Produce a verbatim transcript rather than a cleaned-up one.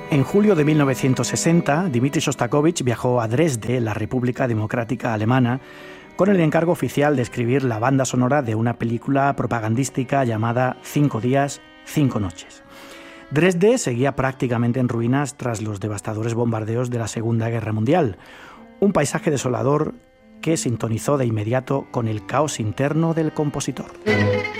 En julio de mil novecientos sesenta, Dmitri Shostakovich viajó a Dresde, la República Democrática Alemana, con el encargo oficial de escribir la banda sonora de una película propagandística llamada Cinco días, cinco noches. Dresde seguía prácticamente en ruinas tras los devastadores bombardeos de la Segunda Guerra Mundial, un paisaje desolador que sintonizó de inmediato con el caos interno del compositor.